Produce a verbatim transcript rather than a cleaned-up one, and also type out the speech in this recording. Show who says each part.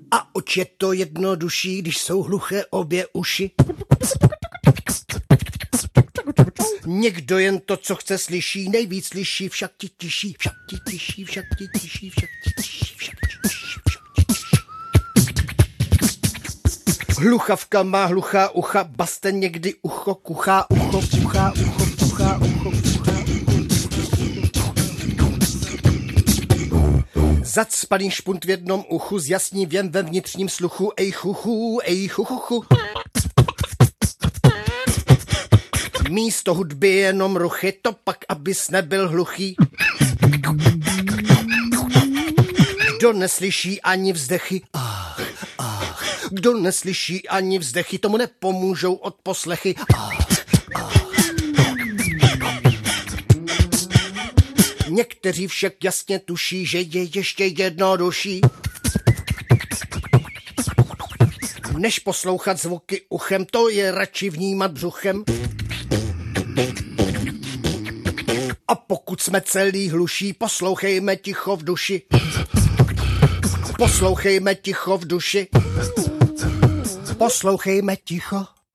Speaker 1: A oč je to jednodušší, když jsou hluché obě uši. Někdo jen to, co chce, slyší, nejvíc slyší, však ti tiší, však ti tiší, však ti tiší, však ti tiší, však ti tiší, však ti tiší. Hluchavka má hluchá ucha, baste někdy ucho, kuchá ucho, kuchá ucho, kuchá ucho, kuchá ucho. Zacpaný špunt v jednom uchu, zjasní věm ve vnitřním sluchu, ej chuchu, ej chuchuchu. Místo hudby jenom ruchy, to pak, abys nebyl hluchý. Kdo neslyší ani vzdechy, ach, ach. Kdo neslyší ani vzdechy, tomu nepomůžou odposlechy, ach, ach. Někteří však jasně tuší, že je ještě jednodušší, než poslouchat zvuky uchem, to je radši vnímat břuchem. A pokud jsme celý hluší, poslouchejme ticho v duši. Poslouchejme ticho v duši. Poslouchejme ticho